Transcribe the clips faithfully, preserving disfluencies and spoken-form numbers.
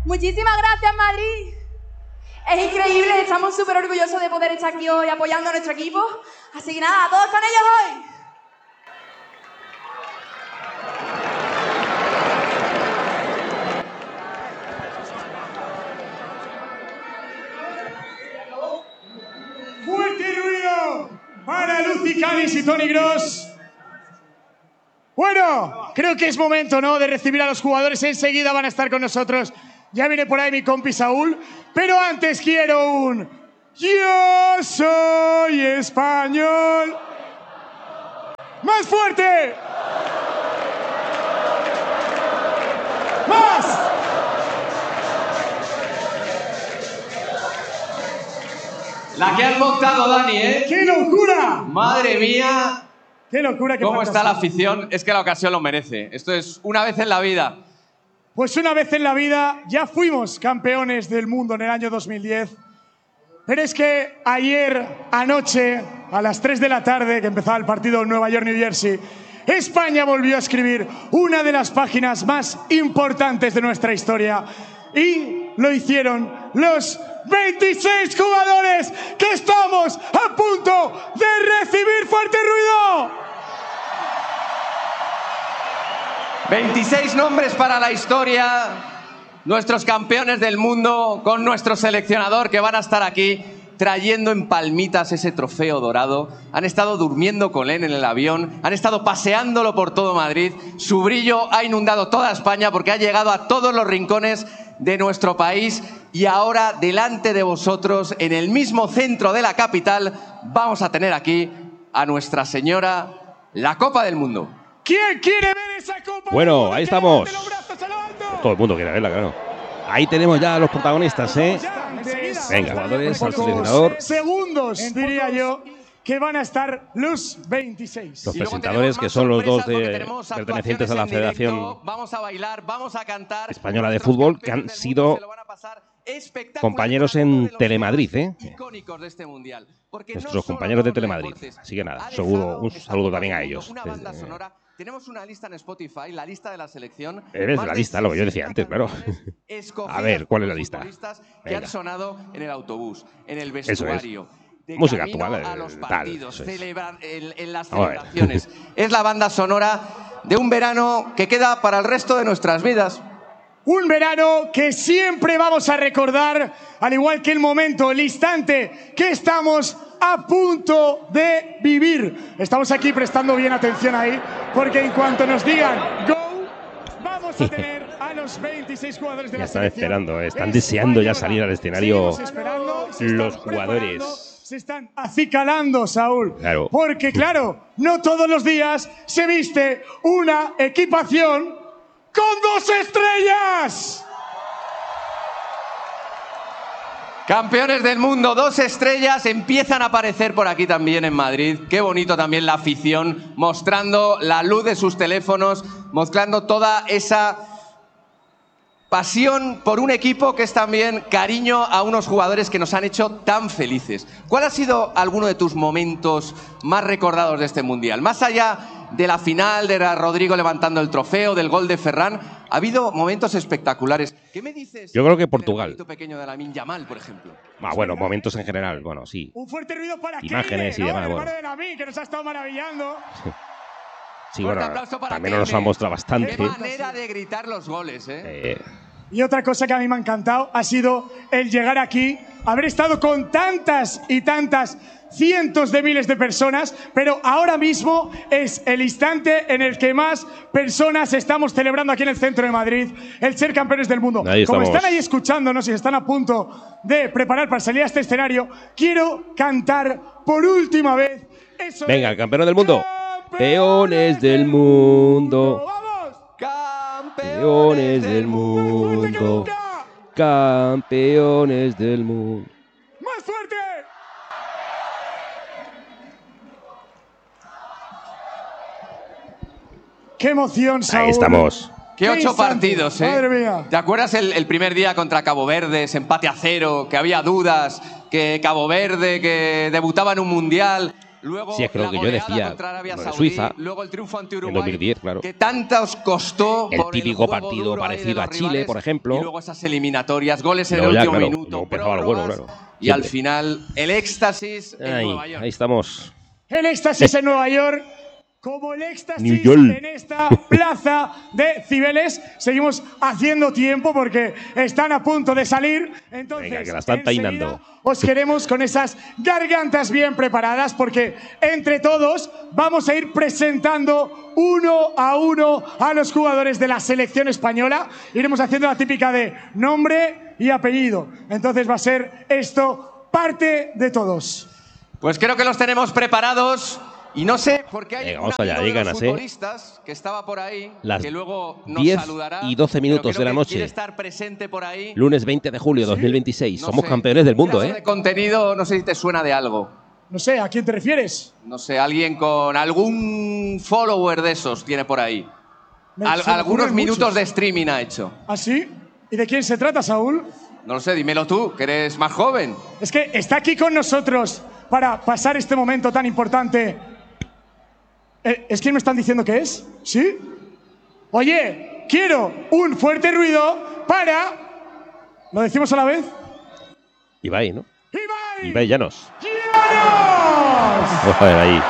Muchísimas gracias, Madrid. Es increíble, estamos súper orgullosos de poder estar aquí hoy apoyando a nuestro equipo. Así que nada, todos con ellos hoy. ¡Fuerte ruido para Lucy Cádiz y Toni Kroos! Bueno, creo que es momento, ¿no?, de recibir a los jugadores. Enseguida van a estar con nosotros. Ya viene por ahí mi compi Saúl. Pero antes quiero un... ¡Yo soy español! ¡Más fuerte! ¡Más! La que has montado, Dani, ¿eh? ¡Qué locura! ¡Madre mía! ¡Qué locura! Qué ¿Cómo está la fantasía. afición? Es que la ocasión lo merece. Esto es una vez en la vida. Pues una vez en la vida ya fuimos campeones del mundo en el año dos mil diez. Pero es que ayer, anoche, a las tres de la tarde, que empezaba el partido en Nueva York, New Jersey, España volvió a escribir una de las páginas más importantes de nuestra historia. Y lo hicieron los veintiséis jugadores que estamos a punto de recibir. ¡Fuerte ruido! veintiséis nombres para la historia. Nuestros campeones del mundo con nuestro seleccionador que van a estar aquí trayendo en palmitas ese trofeo dorado. Han estado durmiendo con él en el avión, han estado paseándolo por todo Madrid. Su brillo ha inundado toda España porque ha llegado a todos los rincones de nuestro país. Y ahora, delante de vosotros, en el mismo centro de la capital, vamos a tener aquí a Nuestra Señora, la Copa del Mundo. ¿Quién quiere ver esa Copa? Bueno, ahí estamos. Los brazos al alto. Todo el mundo quiere verla, claro. Ahí tenemos ya a los protagonistas, ¿eh? Venga, jugadores, al seleccionador. Segundos, diría yo, que van a estar los veintiséis. Los presentadores, que son los dos de, pertenecientes a la Federación Vamos a bailar, vamos a cantar. Española de Fútbol, que han sido compañeros en Telemadrid, ¿eh? Icónicos de este mundial. Nuestros compañeros de Telemadrid. Así que nada, seguro, un saludo también a ellos. Una banda sonora. Tenemos una lista en Spotify, la lista de la selección. Es la lista, lo que yo decía antes, claro. A ver, ¿cuál es la lista? Que han sonado en el autobús, en el vestuario. De música actual, a los tal, partidos, eso es. celebra, en, en las celebraciones. Es la banda sonora de un verano que queda para el resto de nuestras vidas. Un verano que siempre vamos a recordar, al igual que el momento, el instante que estamos a punto de vivir. Estamos aquí prestando bien atención ahí, porque en cuanto nos digan go, vamos a tener a los veintiséis jugadores de ya la están selección. esperando, ¿eh? Están deseando ya salir al escenario esperando, los jugadores. Se están acicalando, Saúl. Claro. Porque, claro, no todos los días se viste una equipación con dos estrellas. Campeones del mundo, dos estrellas, empiezan a aparecer por aquí también en Madrid. Qué bonito también la afición, mostrando la luz de sus teléfonos, mostrando toda esa pasión por un equipo que es también cariño a unos jugadores que nos han hecho tan felices. ¿Cuál ha sido alguno de tus momentos más recordados de este Mundial? Más allá de la final, de Rodrigo levantando el trofeo, del gol de Ferran, ha habido momentos espectaculares. ¿Qué me dices? Yo creo que Portugal. El pequeño de Lamine Yamal, por ejemplo. Ah, bueno, momentos en general, bueno, sí. Un fuerte ruido para imágenes Keyle, y demás, ¿no? bueno. El hermano de Lamine, que nos ha estado maravillando. Sí, bueno, también nos han mostrado bastante. Qué manera de gritar los goles, ¿eh? Eh, Y otra cosa que a mí me ha encantado ha sido el llegar aquí, haber estado con tantas y tantas cientos de miles de personas, pero ahora mismo es el instante en el que más personas estamos celebrando aquí en el centro de Madrid el ser campeones del mundo. Ahí Como estamos. están ahí escuchándonos y están a punto de preparar para salir a este escenario, quiero cantar por última vez. Eso Venga, de campeones del mundo. Campeones del mundo. ¡Vamos! Campeones del mundo. Campeones del mundo. ¡Más fuerte! ¡Qué emoción, Saúl! Ahí estamos. Qué ocho instante. partidos, ¿eh? Madre mía. ¿Te acuerdas el, el primer día contra Cabo Verde, ese empate a cero, que había dudas, que Cabo Verde, que debutaba en un mundial, luego Sí, es que lo la que yo goleada decía, contra Arabia lo de Saudí, Suiza, luego el triunfo ante en Uruguay, dos mil diez, claro. que tanto os costó El por típico juego partido duro ahí de parecido los a Chile, rivales, por ejemplo. y luego esas eliminatorias, goles en Luego el ya, último claro, minuto, luego empezaba lo bueno, prórrogas, claro, y al siempre. final el éxtasis en Ahí, Nueva York. ahí estamos. El éxtasis en Nueva York, como el éxtasis New York. en esta plaza de Cibeles. Seguimos haciendo tiempo porque están a punto de salir. Entonces, Venga, que la están enseguida peinando. os queremos con esas gargantas bien preparadas porque entre todos vamos a ir presentando uno a uno a los jugadores de la selección española. Iremos haciendo la típica de nombre y apellido. Entonces va a ser esto parte de todos. Pues creo que los tenemos preparados. Y no sé por qué hay Venga, un vamos allá, amigo de llegan los a ser futbolistas que estaba por ahí, las que luego nos diez saludará, y doce minutos pero creo de la que noche. quiere estar presente por ahí. Lunes veinte de julio de dos mil veintiséis. No Somos sé, campeones del mundo, creador de ¿eh? contenido, no sé si te suena de algo. No sé, ¿a quién te refieres? No sé, alguien con algún follower de esos tiene por ahí. Me- Al- se me algunos ocurren minutos muchos. de streaming ha hecho. ¿Ah, sí? ¿Y de quién se trata, Saúl? No lo sé, dímelo tú, que eres más joven. Es que está aquí con nosotros para pasar este momento tan importante. Eh, ¿Es quién me están diciendo que es? ¿Sí? Oye, quiero un fuerte ruido para… ¿Lo decimos a la vez? Ibai, ¿no? ¡Ibai! Ibai Llanos. ¡Llanos! Vamos a ver ahí.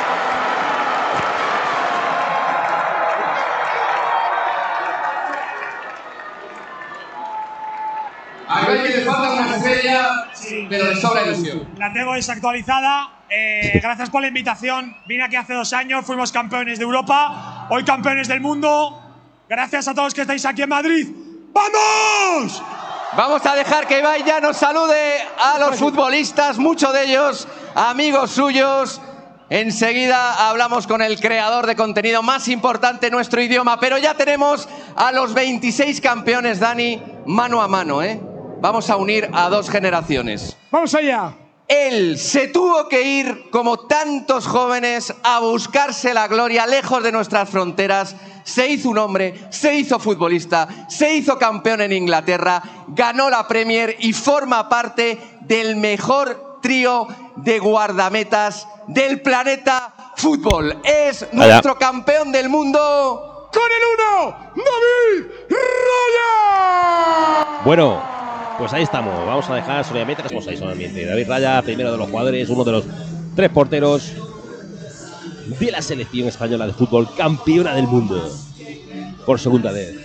A Ibai le falta una estrella, pero le sobra ilusión. La tengo desactualizada. Eh, gracias por la invitación. Vine aquí hace dos años, fuimos campeones de Europa, hoy campeones del mundo. Gracias a todos que estáis aquí en Madrid. ¡Vamos! Vamos a dejar que Ibai ya nos salude a los futbolistas, muchos de ellos amigos suyos. Enseguida hablamos con el creador de contenido más importante en nuestro idioma, pero ya tenemos a los veintiséis campeones, Dani, mano a mano, ¿eh? Vamos a unir a dos generaciones. ¡Vamos allá! Él se tuvo que ir, como tantos jóvenes, a buscarse la gloria lejos de nuestras fronteras. Se hizo un hombre, se hizo futbolista, se hizo campeón en Inglaterra, ganó la Premier y forma parte del mejor trío de guardametas del planeta fútbol. Es nuestro campeón del mundo. ¡Con el uno, David Raya! Bueno, pues ahí estamos. Vamos a dejar solamente las cosas ahí solamente. David Raya, primero de los jugadores, uno de los tres porteros de la selección española de fútbol, campeona del mundo por segunda vez.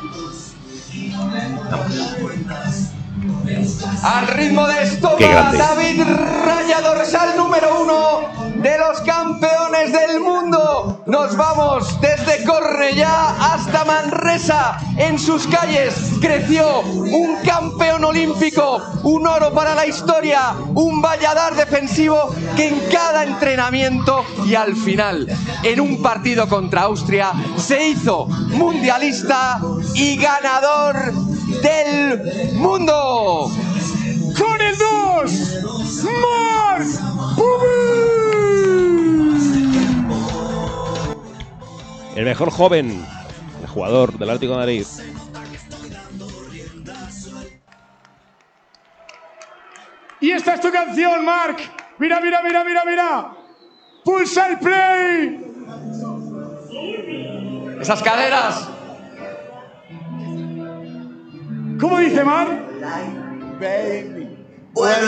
Al ritmo de esto Qué va grande. David Raya, dorsal número uno de los campeones del mundo. Nos vamos desde Cornellá hasta Manresa. En sus calles creció un campeón olímpico, un oro para la historia, un Valladar defensivo que en cada entrenamiento y al final, en un partido contra Austria, se hizo mundialista y ganador del mundo. ¡Con el dos, Marc Pubi! El mejor joven, el jugador del Atlético de Madrid. Y esta es tu canción, Marc. Mira, mira, mira, mira, mira. Pulsa el play. Esas caderas. ¿Cómo dice, Marc? When